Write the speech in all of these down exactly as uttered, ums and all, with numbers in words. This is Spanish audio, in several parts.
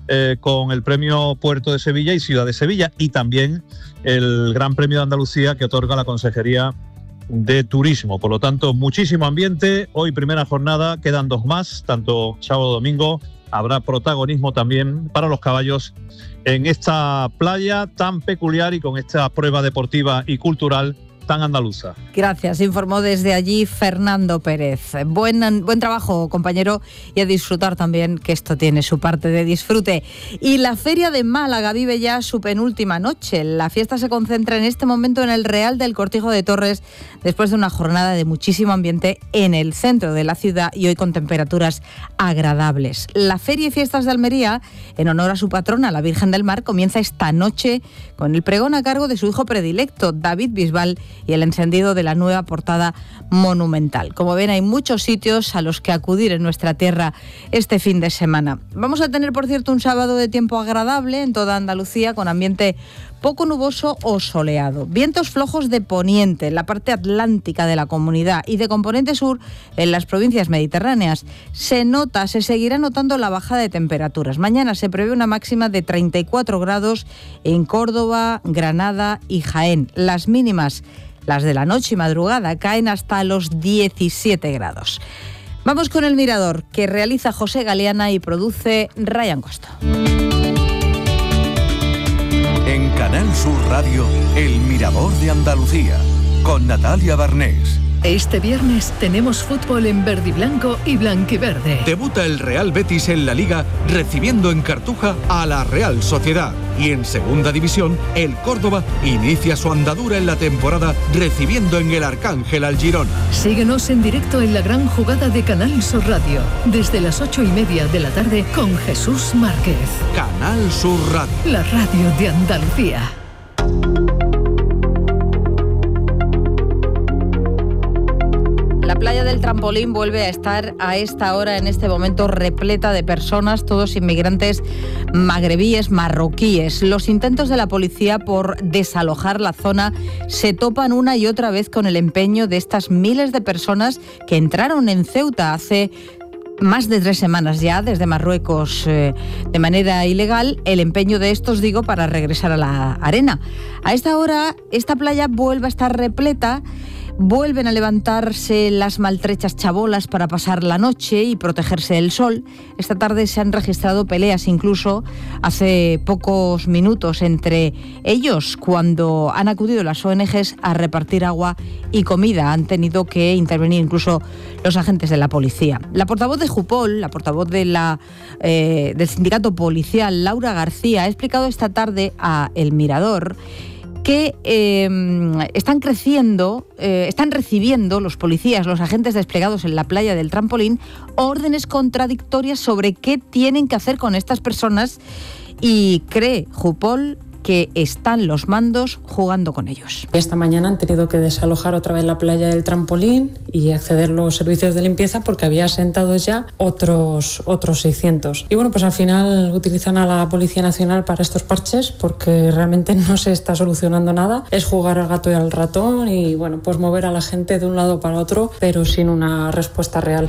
eh, con el premio Puerto de Sevilla y Ciudad de Sevilla, y también el Gran Premio de Andalucía que otorga la Consejería de Turismo. Por lo tanto, muchísimo ambiente. Hoy primera jornada, quedan dos más, tanto sábado domingo. Habrá protagonismo también para los caballos en esta playa tan peculiar y con esta prueba deportiva y cultural tan andaluza. Gracias, informó desde allí Fernando Pérez. Buen, buen trabajo, compañero, y a disfrutar también, que esto tiene su parte de disfrute. Y la Feria de Málaga vive ya su penúltima noche. La fiesta se concentra en este momento en el Real del Cortijo de Torres, después de una jornada de muchísimo ambiente en el centro de la ciudad y hoy con temperaturas agradables. La Feria y Fiestas de Almería, en honor a su patrona, la Virgen del Mar, comienza esta noche con el pregón a cargo de su hijo predilecto, David Bisbal, y el encendido de la nueva portada monumental. Como ven, hay muchos sitios a los que acudir en nuestra tierra este fin de semana. Vamos a tener, por cierto, un sábado de tiempo agradable en toda Andalucía, con ambiente poco nuboso o soleado. Vientos flojos de poniente en la parte atlántica de la comunidad y de componente sur en las provincias mediterráneas. Se nota, se seguirá notando la bajada de temperaturas. Mañana se prevé una máxima de treinta y cuatro grados en Córdoba, Granada y Jaén. Las mínimas, las de la noche y madrugada, caen hasta los diecisiete grados. Vamos con el Mirador, que realiza José Galeana y produce Ryan Costa. En Canal Sur Radio, El Mirador de Andalucía, con Natalia Barnés. Este viernes tenemos fútbol en verde y blanco y blanquiverde. Debuta el Real Betis en la Liga, recibiendo en Cartuja a la Real Sociedad. Y en Segunda División, el Córdoba inicia su andadura en la temporada, recibiendo en el Arcángel al Girona. Síguenos en directo en la gran jugada de Canal Sur Radio, desde las ocho y media de la tarde con Jesús Márquez. Canal Sur Radio, la radio de Andalucía. La playa del Trampolín vuelve a estar a esta hora, en este momento, repleta de personas, todos inmigrantes magrebíes, marroquíes. Los intentos de la policía por desalojar la zona se topan una y otra vez con el empeño de estas miles de personas que entraron en Ceuta hace más de tres semanas ya, desde Marruecos, eh, de manera ilegal. El empeño de estos, digo, para regresar a la arena. A esta hora, esta playa vuelve a estar repleta. Vuelven a levantarse las maltrechas chabolas para pasar la noche y protegerse del sol. Esta tarde se han registrado peleas, incluso hace pocos minutos, entre ellos, cuando han acudido las O N Ges a repartir agua y comida. Han tenido que intervenir incluso los agentes de la policía. La portavoz de Jupol, la portavoz de la, eh, del sindicato policial, Laura García, ha explicado esta tarde a El Mirador que eh, están creciendo, eh, están recibiendo los policías, los agentes desplegados en la playa del Trampolín, órdenes contradictorias sobre qué tienen que hacer con estas personas, y cree Jupol que están los mandos jugando con ellos. Esta mañana han tenido que desalojar otra vez la playa del Trampolín y acceder a los servicios de limpieza porque había asentados ya otros, otros seiscientos. Y bueno, pues al final utilizan a la Policía Nacional para estos parches porque realmente no se está solucionando nada. Es jugar al gato y al ratón y bueno, pues mover a la gente de un lado para otro, pero sin una respuesta real.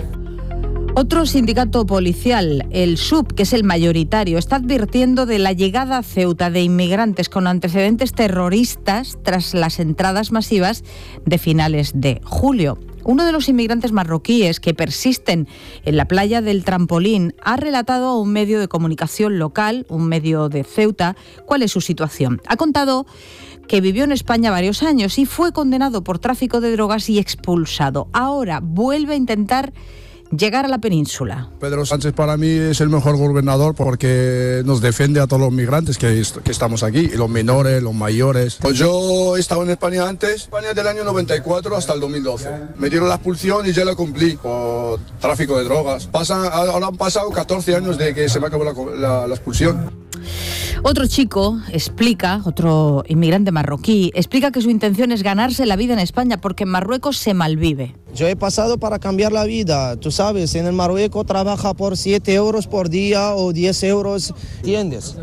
Otro sindicato policial, el S U B, que es el mayoritario, está advirtiendo de la llegada a Ceuta de inmigrantes con antecedentes terroristas tras las entradas masivas de finales de julio. Uno de los inmigrantes marroquíes que persisten en la playa del Trampolín ha relatado a un medio de comunicación local, un medio de Ceuta, cuál es su situación. Ha contado que vivió en España varios años y fue condenado por tráfico de drogas y expulsado. Ahora vuelve a intentar llegar a la península. Pedro Sánchez para mí es el mejor gobernador porque nos defiende a todos los migrantes que, que estamos aquí, y los menores, los mayores. Pues yo he estado en España antes, España del año noventa y cuatro hasta el dos mil doce. Me dieron la expulsión y ya la cumplí por tráfico de drogas. Pasan, ahora han pasado catorce años de que se me acabó la, la, la expulsión. Otro chico explica, otro inmigrante marroquí, explica que su intención es ganarse la vida en España porque en Marruecos se malvive. Yo he pasado para cambiar la vida, tú sabes, en el Marruecos trabaja por siete euros por día o diez euros, ¿entiendes?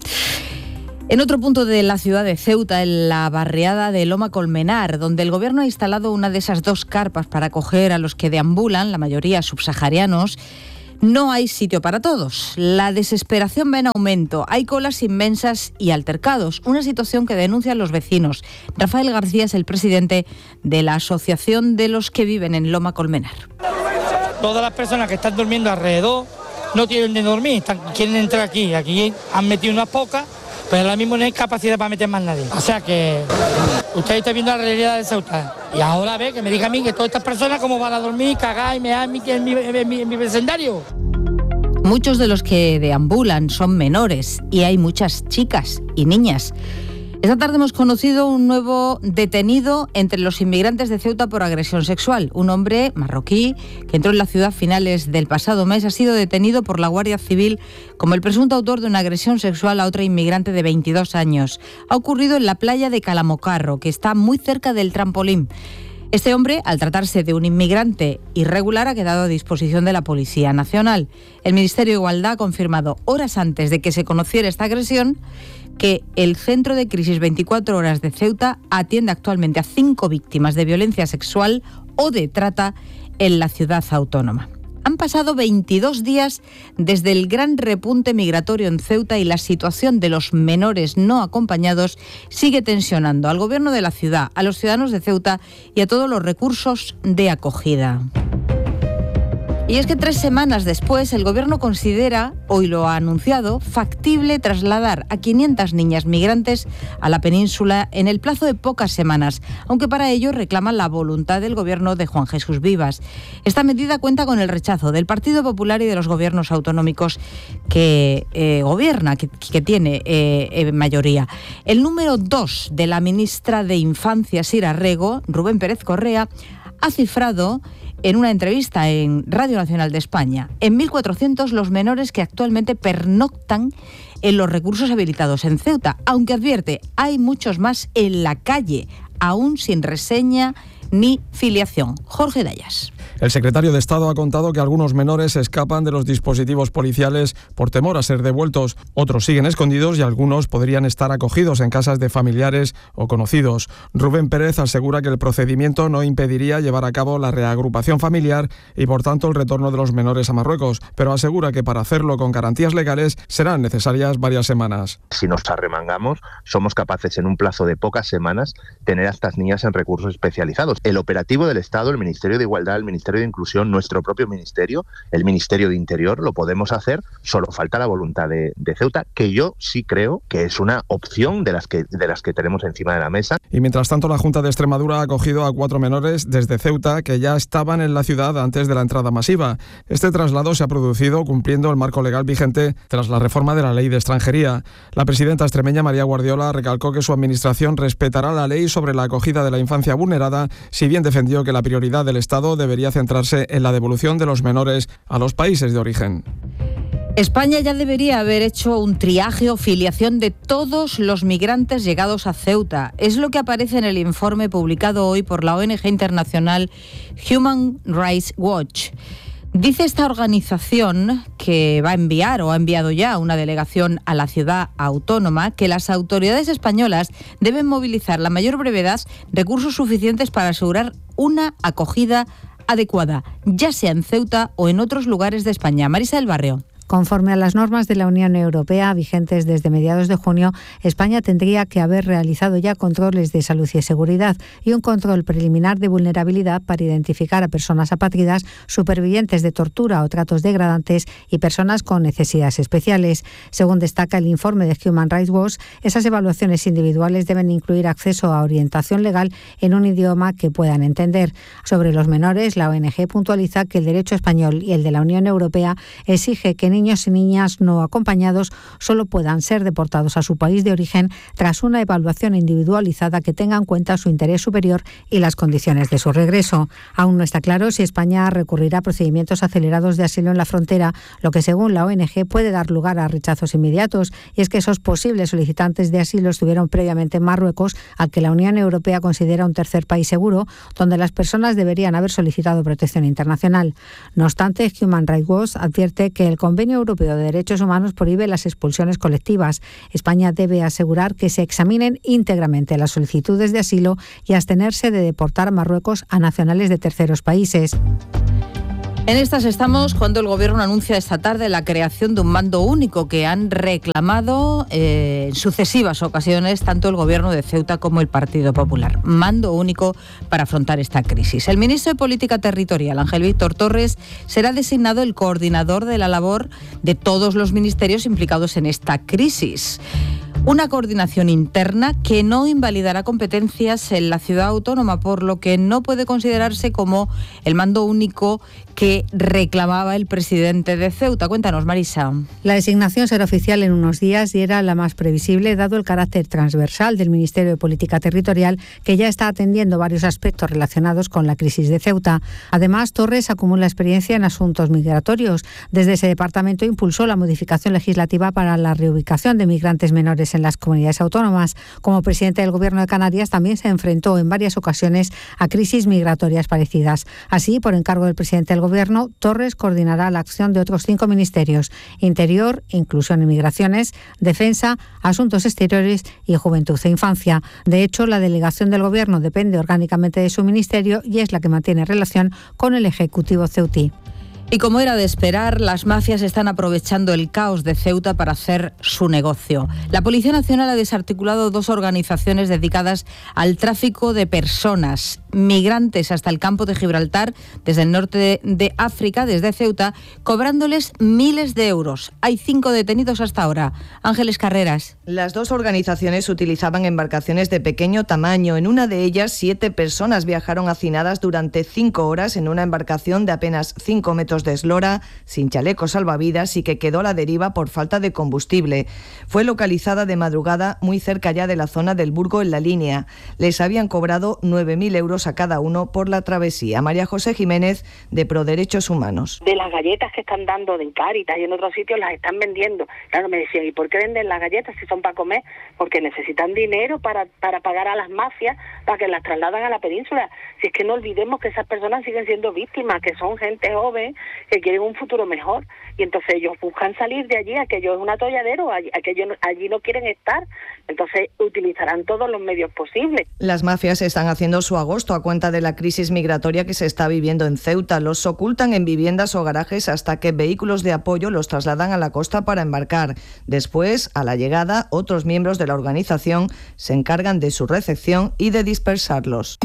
En otro punto de la ciudad de Ceuta, en la barriada de Loma Colmenar, donde el gobierno ha instalado una de esas dos carpas para acoger a los que deambulan, la mayoría subsaharianos, No hay sitio para todos. La desesperación va en aumento. Hay colas inmensas y altercados. Una situación que denuncian los vecinos. Rafael García es el presidente de la Asociación de los que viven en Loma Colmenar. Todas las personas que están durmiendo alrededor no tienen de dormir, están, quieren entrar aquí. Aquí han metido unas pocas, pero ahora mismo no hay capacidad para meter más nadie. O sea que usted está viendo la realidad de Ceuta. Y ahora ve que me diga a mí que todas estas personas cómo van a dormir, cagar y mear en mi, en mi, en mi, en mi vecindario. Muchos de los que deambulan son menores y hay muchas chicas y niñas. Esta tarde hemos conocido un nuevo detenido entre los inmigrantes de Ceuta por agresión sexual. Un hombre marroquí que entró en la ciudad a finales del pasado mes ha sido detenido por la Guardia Civil como el presunto autor de una agresión sexual a otra inmigrante de veintidós años. Ha ocurrido en la playa de Calamocarro, que está muy cerca del trampolín. Este hombre, al tratarse de un inmigrante irregular, ha quedado a disposición de la Policía Nacional. El Ministerio de Igualdad ha confirmado horas antes de que se conociera esta agresión que el Centro de Crisis veinticuatro Horas de Ceuta atiende actualmente a cinco víctimas de violencia sexual o de trata en la ciudad autónoma. Han pasado veintidós días desde el gran repunte migratorio en Ceuta y la situación de los menores no acompañados sigue tensionando al gobierno de la ciudad, a los ciudadanos de Ceuta y a todos los recursos de acogida. Y es que tres semanas después el Gobierno considera, hoy lo ha anunciado, factible trasladar a quinientas niñas migrantes a la península en el plazo de pocas semanas, aunque para ello reclaman la voluntad del Gobierno de Juan Jesús Vivas. Esta medida cuenta con el rechazo del Partido Popular y de los gobiernos autonómicos que eh, gobierna, que, que tiene eh, eh, mayoría. El número dos de la ministra de Infancia, Sira Rego, Rubén Pérez Correa, ha cifrado en una entrevista en Radio Nacional de España en mil cuatrocientos los menores que actualmente pernoctan en los recursos habilitados en Ceuta, aunque advierte, hay muchos más en la calle, aún sin reseña ni filiación. Jorge Dayas. El secretario de Estado ha contado que algunos menores escapan de los dispositivos policiales por temor a ser devueltos. Otros siguen escondidos y algunos podrían estar acogidos en casas de familiares o conocidos. Rubén Pérez asegura que el procedimiento no impediría llevar a cabo la reagrupación familiar y, por tanto, el retorno de los menores a Marruecos, pero asegura que para hacerlo con garantías legales serán necesarias varias semanas. Si nos arremangamos, somos capaces en un plazo de pocas semanas tener a estas niñas en recursos especializados. El operativo del Estado, el Ministerio de Igualdad, el Ministerio de Inclusión, nuestro propio ministerio, el Ministerio de Interior, lo podemos hacer, solo falta la voluntad de, de Ceuta, que yo sí creo que es una opción de las que de las que tenemos encima de la mesa. Y mientras tanto, la Junta de Extremadura ha acogido a cuatro menores desde Ceuta que ya estaban en la ciudad antes de la entrada masiva. Este traslado se ha producido cumpliendo el marco legal vigente tras la reforma de la Ley de Extranjería. La presidenta extremeña María Guardiola recalcó que su administración respetará la ley sobre la acogida de la infancia vulnerada, si bien defendió que la prioridad del Estado debería centrarse en la devolución de los menores a los países de origen. España ya debería haber hecho un triaje o filiación de todos los migrantes llegados a Ceuta. Es lo que aparece en el informe publicado hoy por la O N G internacional Human Rights Watch. Dice esta organización, que va a enviar o ha enviado ya una delegación a la ciudad autónoma, que las autoridades españolas deben movilizar a la mayor brevedad recursos suficientes para asegurar una acogida adecuada, ya sea en Ceuta o en otros lugares de España. Marisa del Barrio. Conforme a las normas de la Unión Europea vigentes desde mediados de junio, España tendría que haber realizado ya controles de salud y seguridad y un control preliminar de vulnerabilidad para identificar a personas apátridas, supervivientes de tortura o tratos degradantes y personas con necesidades especiales. Según destaca el informe de Human Rights Watch, esas evaluaciones individuales deben incluir acceso a orientación legal en un idioma que puedan entender. Sobre los menores, la O N G puntualiza que el derecho español y el de la Unión Europea exige que niños y niñas no acompañados solo puedan ser deportados a su país de origen tras una evaluación individualizada que tenga en cuenta su interés superior y las condiciones de su regreso. Aún no está claro si España recurrirá a procedimientos acelerados de asilo en la frontera, lo que según la O N G puede dar lugar a rechazos inmediatos, y es que esos posibles solicitantes de asilo estuvieron previamente en Marruecos, al que la Unión Europea considera un tercer país seguro, donde las personas deberían haber solicitado protección internacional. No obstante, Human Rights Watch advierte que el Convenio Europeo de Derechos Humanos prohíbe las expulsiones colectivas. España debe asegurar que se examinen íntegramente las solicitudes de asilo y abstenerse de deportar a Marruecos a nacionales de terceros países. En estas estamos cuando el Gobierno anuncia esta tarde la creación de un mando único que han reclamado eh, en sucesivas ocasiones tanto el Gobierno de Ceuta como el Partido Popular. Mando único para afrontar esta crisis. El ministro de Política Territorial, Ángel Víctor Torres, será designado el coordinador de la labor de todos los ministerios implicados en esta crisis. Una coordinación interna que no invalidará competencias en la ciudad autónoma, por lo que no puede considerarse como el mando único que reclamaba el presidente de Ceuta. Cuéntanos, Marisa. La designación será oficial en unos días y era la más previsible, dado el carácter transversal del Ministerio de Política Territorial, que ya está atendiendo varios aspectos relacionados con la crisis de Ceuta. Además, Torres acumula experiencia en asuntos migratorios. Desde ese departamento impulsó la modificación legislativa para la reubicación de migrantes menores en las comunidades autónomas. Como presidente del Gobierno de Canarias, también se enfrentó en varias ocasiones a crisis migratorias parecidas. Así, por encargo del presidente del Gobierno, Torres coordinará la acción de otros cinco ministerios: Interior, Inclusión y Migraciones, Defensa, Asuntos Exteriores y Juventud e Infancia. De hecho, la delegación del Gobierno depende orgánicamente de su ministerio y es la que mantiene relación con el Ejecutivo ceutí. Y como era de esperar, las mafias están aprovechando el caos de Ceuta para hacer su negocio. La Policía Nacional ha desarticulado dos organizaciones dedicadas al tráfico de personas, migrantes hasta el campo de Gibraltar, desde el norte de, de África, desde Ceuta, cobrándoles miles de euros. Hay cinco detenidos hasta ahora. Ángeles Carreras. Las dos organizaciones utilizaban embarcaciones de pequeño tamaño. En una de ellas, siete personas viajaron hacinadas durante cinco horas en una embarcación de apenas cinco metros de eslora, sin chaleco salvavidas y que quedó a la deriva por falta de combustible. Fue localizada de madrugada muy cerca ya de la zona del Burgo en La Línea. Les habían cobrado nueve mil euros a cada uno por la travesía. María José Jiménez, de Proderechos Humanos. De las galletas que están dando en Cáritas y en otros sitios las están vendiendo. Claro, me decían, ¿y por qué venden las galletas si son para comer? Porque necesitan dinero para, para pagar a las mafias para que las trasladan a la península. Si es que no olvidemos que esas personas siguen siendo víctimas, que son gente joven, que quieren un futuro mejor, y entonces ellos buscan salir de allí, aquello es un atolladero, aquello allí no quieren estar, entonces utilizarán todos los medios posibles. Las mafias están haciendo su agosto a cuenta de la crisis migratoria que se está viviendo en Ceuta. Los ocultan en viviendas o garajes hasta que vehículos de apoyo los trasladan a la costa para embarcar. Después, a la llegada, otros miembros de la organización se encargan de su recepción y de dispersarlos.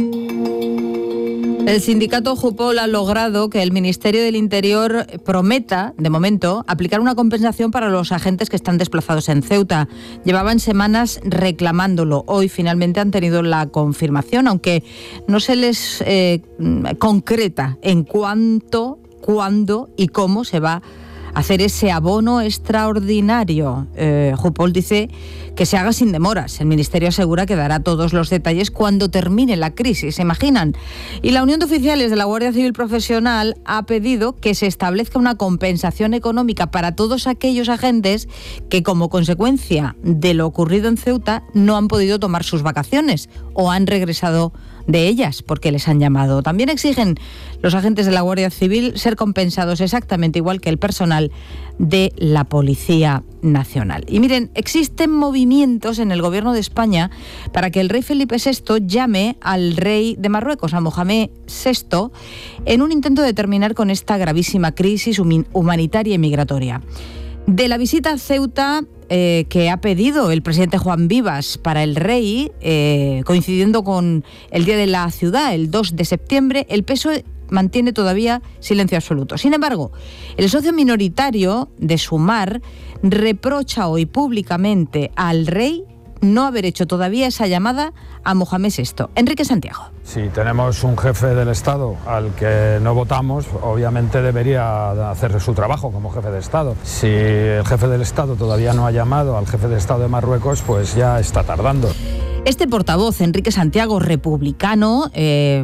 El sindicato Jupol ha logrado que el Ministerio del Interior prometa, de momento, aplicar una compensación para los agentes que están desplazados en Ceuta. Llevaban semanas reclamándolo. Hoy finalmente han tenido la confirmación, aunque no se les eh, concreta en cuánto, cuándo y cómo se va a hacer ese abono extraordinario. Eh, Jupol dice que se haga sin demoras. El Ministerio asegura que dará todos los detalles cuando termine la crisis, ¿se imaginan? Y la Unión de Oficiales de la Guardia Civil Profesional ha pedido que se establezca una compensación económica para todos aquellos agentes que, como consecuencia de lo ocurrido en Ceuta, no han podido tomar sus vacaciones o han regresado de ellas porque les han llamado. También exigen los agentes de la Guardia Civil ser compensados exactamente igual que el personal de la Policía Nacional. Y miren, existen movimientos en el Gobierno de España para que el rey Felipe sexto llame al rey de Marruecos, a Mohamed sexto, en un intento de terminar con esta gravísima crisis humanitaria y migratoria. De la visita a Ceuta eh, que ha pedido el presidente Juan Vivas para el rey, eh, coincidiendo con el Día de la Ciudad, el dos de septiembre, el P S O E mantiene todavía silencio absoluto. Sin embargo, el socio minoritario de Sumar reprocha hoy públicamente al rey no haber hecho todavía esa llamada a Mohamed sexto. Enrique Santiago. Si tenemos un jefe del Estado al que no votamos, obviamente debería hacer su trabajo como jefe de Estado. Si el jefe del Estado todavía no ha llamado al jefe de Estado de Marruecos, pues ya está tardando. Este portavoz, Enrique Santiago, republicano, eh,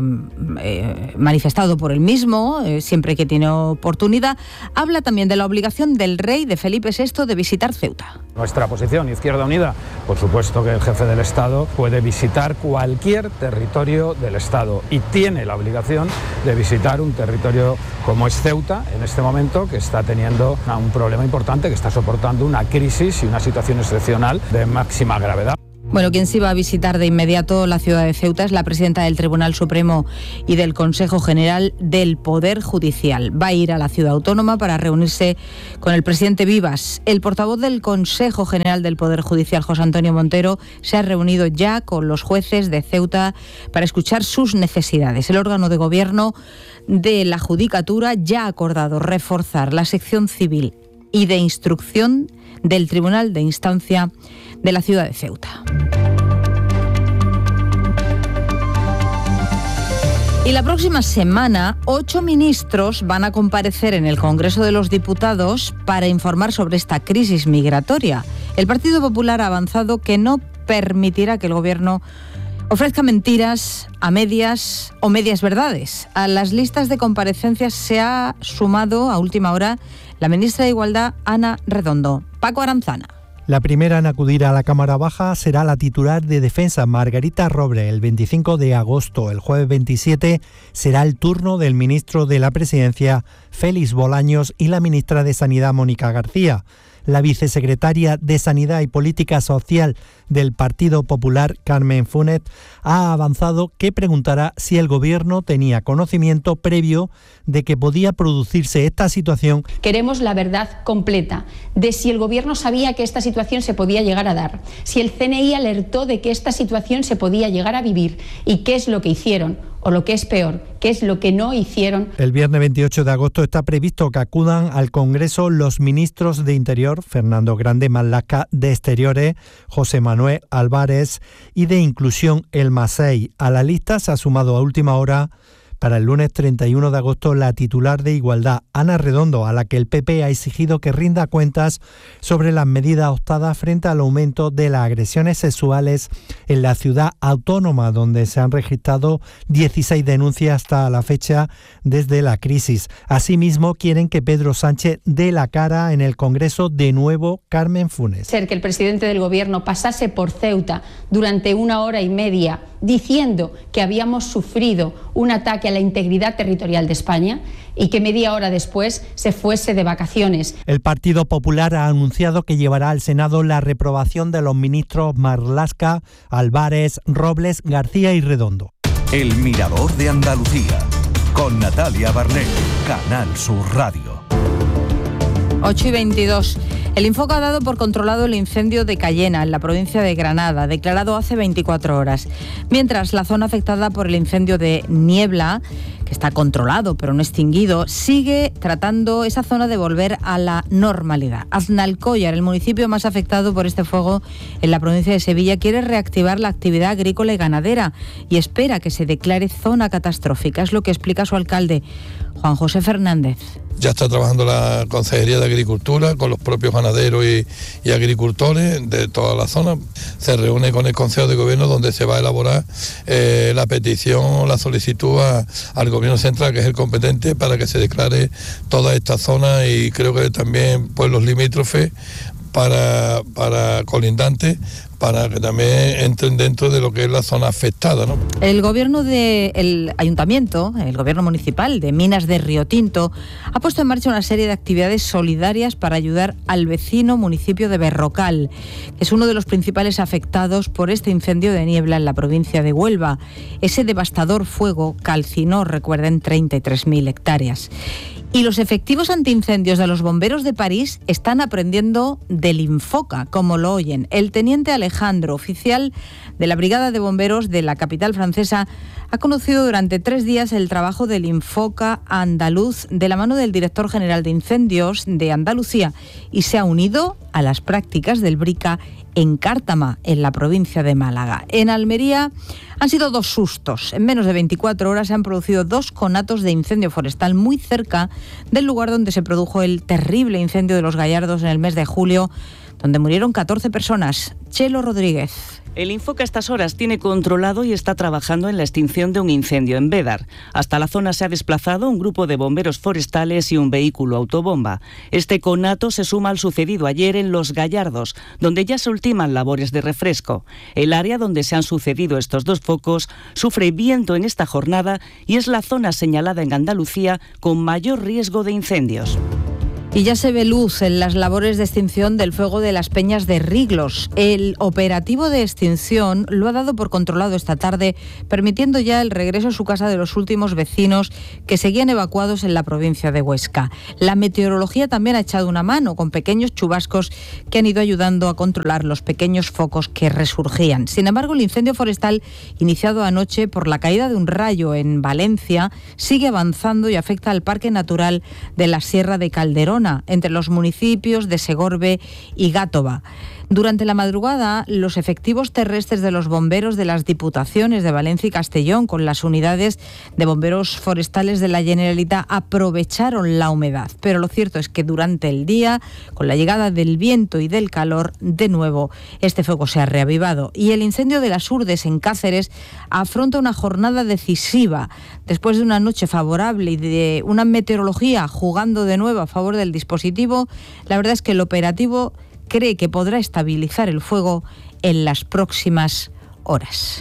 eh, manifestado por él mismo, eh, siempre que tiene oportunidad, habla también de la obligación del rey, de Felipe sexto, de visitar Ceuta. Nuestra posición, Izquierda Unida, por supuesto que el jefe del Estado puede visitar cualquier territorio del Estado y tiene la obligación de visitar un territorio como es Ceuta, en este momento, que está teniendo un problema importante, que está soportando una crisis y una situación excepcional de máxima gravedad. Bueno, quien sí va a visitar de inmediato la ciudad de Ceuta es la presidenta del Tribunal Supremo y del Consejo General del Poder Judicial. Va a ir a la ciudad autónoma para reunirse con el presidente Vivas. El portavoz del Consejo General del Poder Judicial, José Antonio Montero, se ha reunido ya con los jueces de Ceuta para escuchar sus necesidades. El órgano de gobierno de la Judicatura ya ha acordado reforzar la sección civil y de instrucción del Tribunal de Instancia de la ciudad de Ceuta. Y la próxima semana, ocho ministros van a comparecer en el Congreso de los Diputados para informar sobre esta crisis migratoria. El Partido Popular ha avanzado que no permitirá que el Gobierno ofrezca mentiras a medias o medias verdades. A las listas de comparecencias se ha sumado a última hora la ministra de Igualdad, Ana Redondo. Paco Aranzana. La primera en acudir a la Cámara Baja será la titular de Defensa, Margarita Roble, el veinticinco de agosto. El jueves veintisiete será el turno del ministro de la Presidencia, Félix Bolaños, y la ministra de Sanidad, Mónica García. La vicesecretaria de Sanidad y Política Social del Partido Popular, Carmen Funet, ha avanzado que preguntará si el Gobierno tenía conocimiento previo de que podía producirse esta situación. Queremos la verdad completa de si el Gobierno sabía que esta situación se podía llegar a dar, si el C N I alertó de que esta situación se podía llegar a vivir y qué es lo que hicieron. O lo que es peor, ¿qué es lo que no hicieron? El viernes veintiocho de agosto está previsto que acudan al Congreso los ministros de Interior, Fernando Grande Marlaska, de Exteriores, José Manuel Álvarez, y de Inclusión, El Masei. A la lista se ha sumado a última hora para el lunes treinta y uno de agosto la titular de Igualdad, Ana Redondo, a la que el P P ha exigido que rinda cuentas sobre las medidas adoptadas frente al aumento de las agresiones sexuales en la ciudad autónoma, donde se han registrado dieciséis denuncias hasta la fecha desde la crisis. Asimismo, quieren que Pedro Sánchez dé la cara en el Congreso de nuevo. Carmen Funes. Ser que el presidente del Gobierno pasase por Ceuta durante una hora y media diciendo que habíamos sufrido un ataque a la integridad territorial de España y que media hora después se fuese de vacaciones. El Partido Popular ha anunciado que llevará al Senado la reprobación de los ministros Marlaska, Álvarez, Robles, García y Redondo. El Mirador de Andalucía, con Natalia Barnett, Canal Sur Radio. ocho y veintidós. El Infoca ha dado por controlado el incendio de Cayena, en la provincia de Granada, declarado hace veinticuatro horas. Mientras la zona afectada por el incendio de Niebla, que está controlado pero no extinguido, sigue tratando esa zona de volver a la normalidad. Aznalcóllar, el municipio más afectado por este fuego en la provincia de Sevilla, quiere reactivar la actividad agrícola y ganadera y espera que se declare zona catastrófica. Es lo que explica su alcalde, Juan José Fernández. Ya está trabajando la Consejería de Agricultura con los propios ganaderos y, y agricultores de toda la zona. Se reúne con el Consejo de Gobierno donde se va a elaborar eh, la petición, la solicitud a, al Gobierno Central, que es el competente, para que se declare toda esta zona y creo que también pueblos limítrofes para, para colindantes, para que también entren dentro de lo que es la zona afectada, ¿no? El gobierno del ayuntamiento, el gobierno municipal de Minas de Riotinto, ha puesto en marcha una serie de actividades solidarias para ayudar al vecino municipio de Berrocal, que es uno de los principales afectados por este incendio de Niebla en la provincia de Huelva. Ese devastador fuego calcinó, recuerden, treinta y tres mil hectáreas. Y los efectivos antiincendios de los bomberos de París están aprendiendo del Infoca, como lo oyen. El teniente Alejandro, oficial de la Brigada de Bomberos de la capital francesa, ha conocido durante tres días el trabajo del Infoca andaluz de la mano del director general de incendios de Andalucía y se ha unido a las prácticas del BRICA en Cártama, en la provincia de Málaga. En Almería han sido dos sustos. En menos de veinticuatro horas se han producido dos conatos de incendio forestal muy cerca del lugar donde se produjo el terrible incendio de Los Gallardos en el mes de julio, donde murieron catorce personas. Chelo Rodríguez. El Infoca a estas horas tiene controlado y está trabajando en la extinción de un incendio en Bédar. Hasta la zona se ha desplazado un grupo de bomberos forestales y un vehículo autobomba. Este conato se suma al sucedido ayer en Los Gallardos, donde ya se ultiman labores de refresco. El área donde se han sucedido estos dos focos sufre viento en esta jornada y es la zona señalada en Andalucía con mayor riesgo de incendios. Y ya se ve luz en las labores de extinción del fuego de las Peñas de Riglos. El operativo de extinción lo ha dado por controlado esta tarde, permitiendo ya el regreso a su casa de los últimos vecinos que seguían evacuados en la provincia de Huesca. La meteorología también ha echado una mano con pequeños chubascos que han ido ayudando a controlar los pequeños focos que resurgían. Sin embargo, el incendio forestal iniciado anoche por la caída de un rayo en Valencia sigue avanzando y afecta al Parque Natural de la Sierra de Calderón, entre los municipios de Segorbe y Gátova. Durante la madrugada, los efectivos terrestres de los bomberos de las Diputaciones de Valencia y Castellón, con las unidades de bomberos forestales de la Generalitat, aprovecharon la humedad. Pero lo cierto es que durante el día, con la llegada del viento y del calor, de nuevo este fuego se ha reavivado. Y el incendio de las Urdes en Cáceres afronta una jornada decisiva. Después de una noche favorable y de una meteorología jugando de nuevo a favor del dispositivo, la verdad es que el operativo cree que podrá estabilizar el fuego en las próximas horas.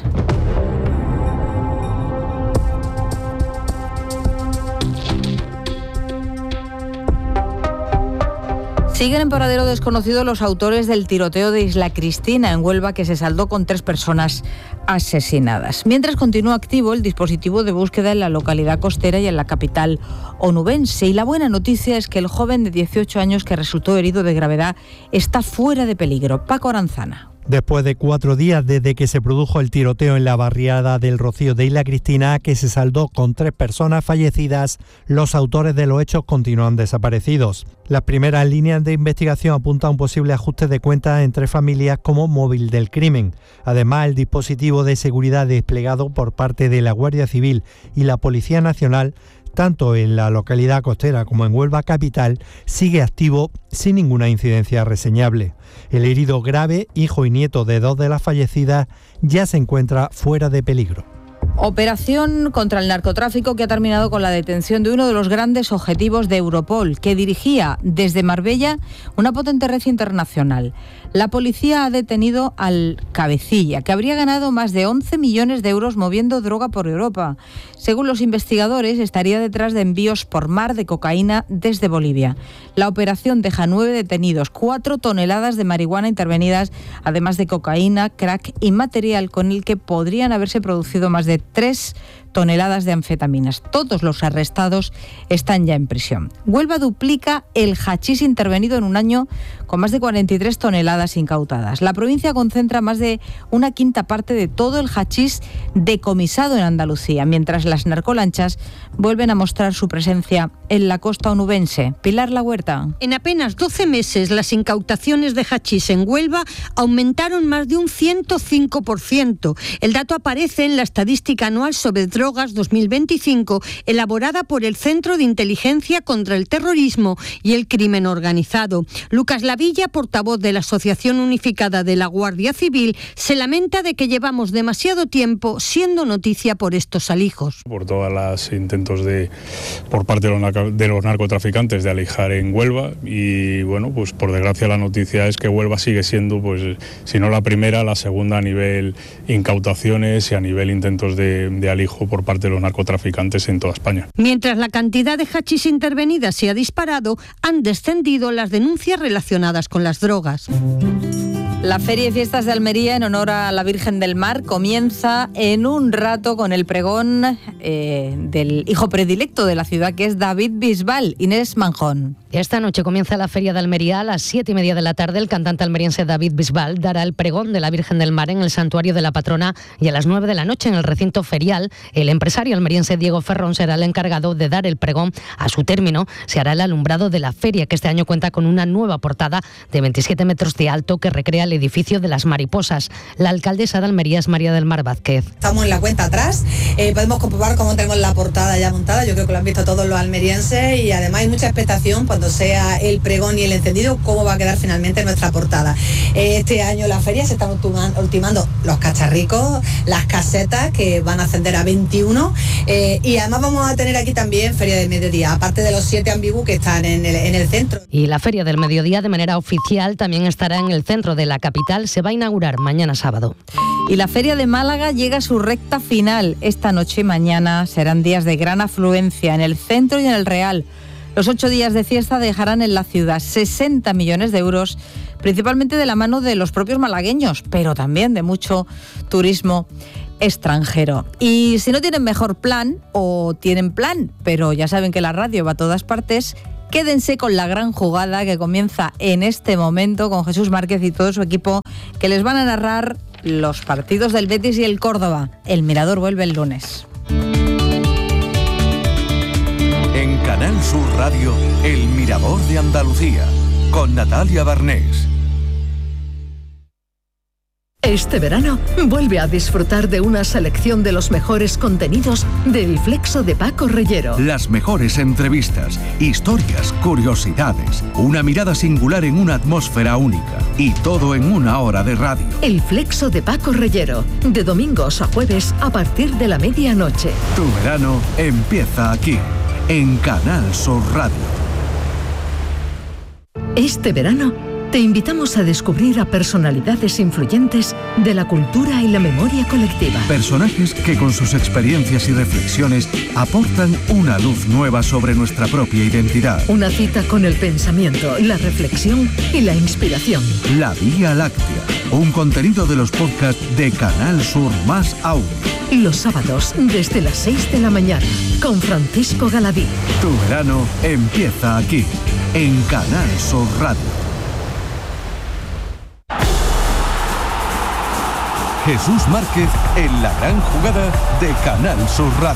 Siguen en paradero desconocido los autores del tiroteo de Isla Cristina en Huelva, que se saldó con tres personas asesinadas. Mientras continúa activo el dispositivo de búsqueda en la localidad costera y en la capital onubense. Y la buena noticia es que el joven de dieciocho años que resultó herido de gravedad está fuera de peligro. Paco Aranzana. Después de cuatro días desde que se produjo el tiroteo en la barriada del Rocío de Isla Cristina, que se saldó con tres personas fallecidas, los autores de los hechos continúan desaparecidos. Las primeras líneas de investigación apuntan a un posible ajuste de cuentas entre familias como móvil del crimen. Además, el dispositivo de seguridad desplegado por parte de la Guardia Civil y la Policía Nacional, tanto en la localidad costera como en Huelva capital, sigue activo sin ninguna incidencia reseñable. El herido grave, hijo y nieto de dos de las fallecidas, ya se encuentra fuera de peligro. Operación contra el narcotráfico que ha terminado con la detención de uno de los grandes objetivos de Europol, que dirigía desde Marbella una potente red internacional. La policía ha detenido al cabecilla, que habría ganado más de once millones de euros moviendo droga por Europa. Según los investigadores, estaría detrás de envíos por mar de cocaína desde Bolivia. La operación deja nueve detenidos, cuatro toneladas de marihuana intervenidas, además de cocaína, crack y material con el que podrían haberse producido más de tres toneladas de anfetaminas. Todos los arrestados están ya en prisión. Huelva duplica el hachís intervenido en un año con más de cuarenta y tres toneladas incautadas. La provincia concentra más de una quinta parte de todo el hachís decomisado en Andalucía, mientras las narcolanchas vuelven a mostrar su presencia en la costa onubense. Pilar La Huerta. En apenas doce meses, las incautaciones de hachís en Huelva aumentaron más de un ciento cinco por ciento. El dato aparece en la estadística anual sobre drogas dos mil veinticinco, elaborada por el Centro de Inteligencia contra el Terrorismo y el Crimen Organizado. Lucas Lavilla, portavoz de la Asociación Unificada de la Guardia Civil, se lamenta de que llevamos demasiado tiempo siendo noticia por estos alijos. Por todos los intentos de por parte de los, de los narcotraficantes de alijar en Huelva, y bueno, pues por desgracia la noticia es que Huelva sigue siendo, pues si no la primera, la segunda a nivel incautaciones y a nivel intentos de, de alijo por parte de los narcotraficantes en toda España. Mientras la cantidad de hachís intervenida se ha disparado, han descendido las denuncias relacionadas con las drogas. La Feria y Fiestas de Almería en honor a la Virgen del Mar comienza en un rato con el pregón eh, del hijo predilecto de la ciudad, que es David Bisbal. Inés Manjón. Esta noche comienza la Feria de Almería a las siete y media de la tarde. El cantante almeriense David Bisbal dará el pregón de la Virgen del Mar en el Santuario de la Patrona, y a las nueve de la noche en el recinto ferial, el empresario almeriense Diego Ferrón será el encargado de dar el pregón. A su término se hará el alumbrado de la feria, que este año cuenta con una nueva portada de veintisiete metros de alto que recrea el edificio de las mariposas. La alcaldesa de Almería es María del Mar Vázquez. Estamos en la cuenta atrás, eh, podemos comprobar cómo tenemos la portada ya montada. Yo creo que lo han visto todos los almerienses, y además hay mucha expectación cuando sea el pregón y el encendido, cómo va a quedar finalmente nuestra portada. Eh, este año en la feria se están ultimando los cacharricos, las casetas, que van a ascender a veintiuno, eh, y además vamos a tener aquí también feria de mediodía, aparte de los siete ambigús que están en el, en el centro. Y la feria del mediodía, de manera oficial, también estará en el centro de la capital. Se va a inaugurar mañana sábado. Y la Feria de Málaga llega a su recta final. Esta noche y mañana serán días de gran afluencia en el centro y en el Real. Los ocho días de fiesta dejarán en la ciudad sesenta millones de euros, principalmente de la mano de los propios malagueños, pero también de mucho turismo extranjero. Y si no tienen mejor plan, o tienen plan, pero ya saben que la radio va a todas partes, quédense con la gran jugada que comienza en este momento con Jesús Márquez y todo su equipo, que les van a narrar los partidos del Betis y el Córdoba. El Mirador vuelve el lunes. En Canal Sur Radio, El Mirador de Andalucía, con Natalia Barnés. Este verano, vuelve a disfrutar de una selección de los mejores contenidos del Flexo de Paco Reyero. Las mejores entrevistas, historias, curiosidades, una mirada singular en una atmósfera única y todo en una hora de radio. El Flexo de Paco Reyero, de domingos a jueves a partir de la medianoche. Tu verano empieza aquí, en Canal Sur Radio. Este verano, te invitamos a descubrir a personalidades influyentes de la cultura y la memoria colectiva. Personajes que con sus experiencias y reflexiones aportan una luz nueva sobre nuestra propia identidad. Una cita con el pensamiento, la reflexión y la inspiración. La Vía Láctea, un contenido de los podcasts de Canal Sur Más Audio. Los sábados desde las seis de la mañana con Francisco Galadí. Tu verano empieza aquí, en Canal Sur Radio. Jesús Márquez en la gran jugada de Canal Sur Radio.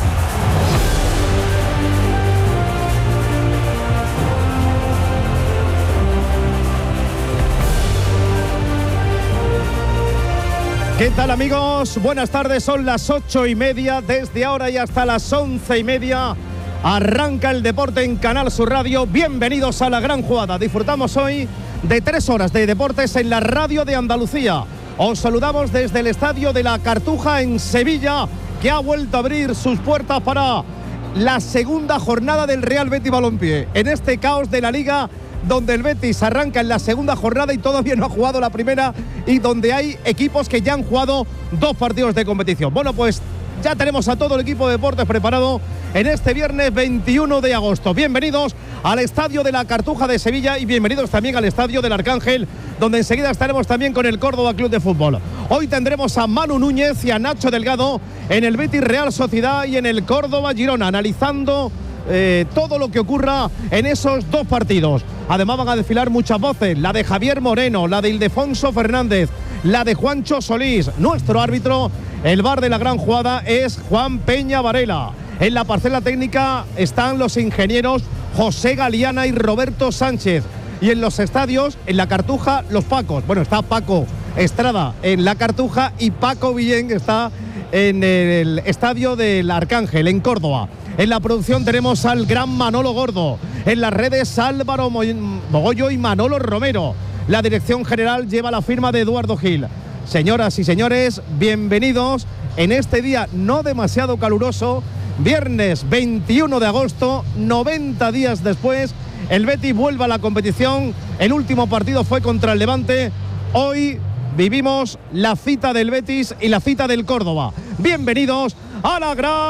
¿Qué tal, amigos? Buenas tardes, son las ocho y media. Desde ahora y hasta las once y media arranca el deporte en Canal Sur Radio. Bienvenidos a la gran jugada. Disfrutamos hoy de tres horas de deportes en la radio de Andalucía. Os saludamos desde el Estadio de la Cartuja en Sevilla, que ha vuelto a abrir sus puertas para la segunda jornada del Real Betis Balompié. En este caos de la Liga, donde el Betis arranca en la segunda jornada y todavía no ha jugado la primera, y donde hay equipos que ya han jugado dos partidos de competición. Bueno, pues ya tenemos a todo el equipo de deportes preparado en este viernes veintiuno de agosto. Bienvenidos al Estadio de la Cartuja de Sevilla y bienvenidos también al Estadio del Arcángel, donde enseguida estaremos también con el Córdoba Club de Fútbol. Hoy tendremos a Manu Núñez y a Nacho Delgado en el Betis Real Sociedad y en el Córdoba Girona, analizando eh, todo lo que ocurra en esos dos partidos. Además van a desfilar muchas voces, la de Javier Moreno, la de Ildefonso Fernández, la de Juancho Solís. Nuestro árbitro, el bar de la gran jugada, es Juan Peña Varela. En la parcela técnica están los ingenieros José Galiana y Roberto Sánchez. Y en los estadios, en la Cartuja, los Pacos. Bueno, está Paco Estrada en la Cartuja y Paco Villén está en el estadio del Arcángel, en Córdoba. En la producción tenemos al gran Manolo Gordo. En las redes, Álvaro Mogollo y Manolo Romero. La dirección general lleva la firma de Eduardo Gil. Señoras y señores, bienvenidos en este día no demasiado caluroso, viernes veintiuno de agosto, noventa días después. El Betis vuelve a la competición. El último partido fue contra el Levante. Hoy vivimos la cita del Betis y la cita del Córdoba. Bienvenidos a la gran